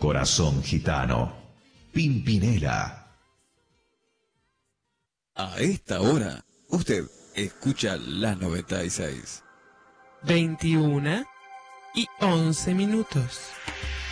Corazón Gitano. Pimpinela. A esta hora, usted escucha la 96. 21:11.